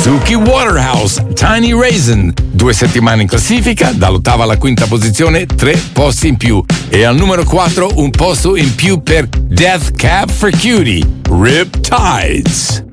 Suki Waterhouse, Tiny Raisin, 2 settimane in classifica, dall'8ª alla 5ª posizione, 3 posti in più. E al numero 4 un posto in più per Death Cab for Cutie, Riptides.